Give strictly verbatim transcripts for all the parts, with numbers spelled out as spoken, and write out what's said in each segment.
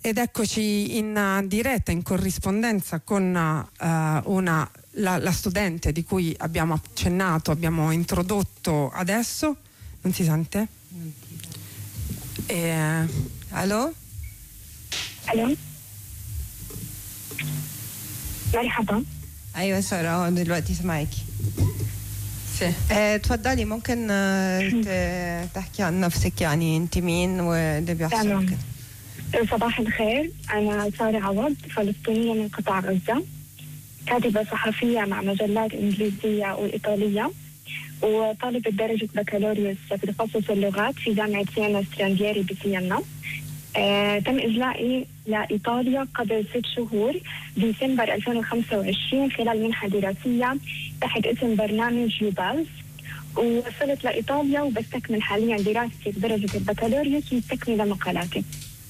Ed eccoci in uh, diretta, in corrispondenza con uh, una, la, la studente di cui abbiamo accennato, abbiamo introdotto adesso. Non si sente? Eh, allo? الو مرحبا. ايوه ساره دلوقتي سامعاكي. Sì. آه، تفضلي ممكن آه، ت- تحكي عن نفسك، يعني انت مين واللي بيحصل تمام. كده. صباح الخير، أنا سارة عوض، فلسطينية من قطاع غزة، كاتبة صحفية مع مجلات إنجليزية وإيطالية، وطالبة درجة بكالوريوس في تخصص اللغات في جامعة سيانا سترانديري بسيانا. آه، تم إجلائي لإيطاليا قبل ست شهور ديسمبر ألفين وخمسة وعشرين خلال منحة دراسية تحت اسم برنامج يوبالز، ووصلت لإيطاليا وبستكمل حاليا دراستي بدرجة البكالوريوس ومستكملة مقالاتي.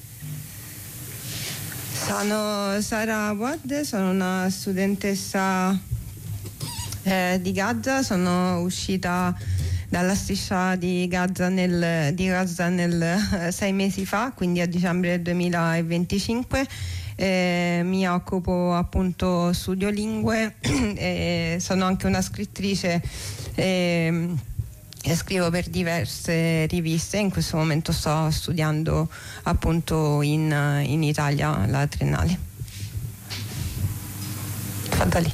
Sono Sara Awad, sono una studentessa eh, di Gaza, sono uscita dalla striscia di Gaza nel, di Gaza nel eh, sei mesi fa, quindi a dicembre duemilaventicinque. Eh, mi occupo appunto studio lingue e sono anche una scrittrice e, e scrivo per diverse riviste. In questo momento sto studiando appunto in, in Italia la triennale. تفضلي.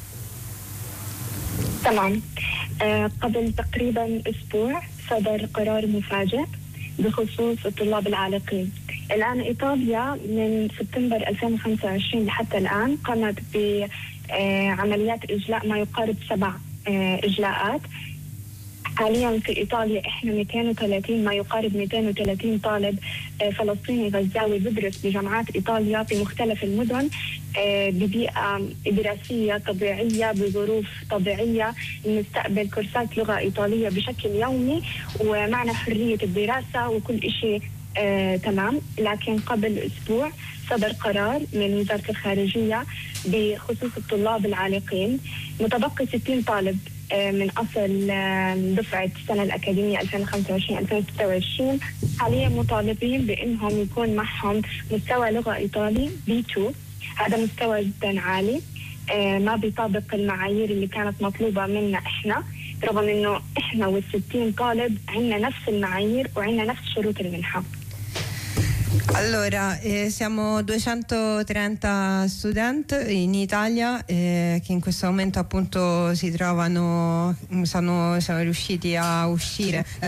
تمام. آه، قبل تقريبا أسبوع صدر قرار مفاجئ بخصوص الطلاب العالقين. الآن إيطاليا من سبتمبر ألفين وخمسة وعشرين لحتى الآن قامت بعمليات إجلاء ما يقارب سبع آه، إجلاءات. حاليا في إيطاليا إحنا مئتين وثلاثين ما يقارب مئتين وثلاثين طالب آه، فلسطيني غزاوي بدرس بجامعات إيطاليا في مختلف المدن آه، ببيئة دراسية طبيعية بظروف طبيعية. نستقبل كورسات لغة إيطالية بشكل يومي ومعنا حرية الدراسة وكل إشي آه، تمام. لكن قبل أسبوع صدر قرار من وزارة الخارجية بخصوص الطلاب العالقين. متبقي ستين طالب من أصل دفعة السنة الأكاديمية ألفين وخمسة وعشرين ألفين وستة وعشرين حاليا مطالبين بأنهم يكون معهم مستوى لغة إيطالي بي تو. هذا مستوى جدا عالي، ما بيطابق المعايير اللي كانت مطلوبة منا إحنا، رغم إنه إحنا والستين طالب عنا نفس المعايير وعنا نفس شروط المنحة. Allora, eh, siamo duecentotrenta studenti in Italia eh, che in questo momento appunto si trovano, sono, siamo riusciti a uscire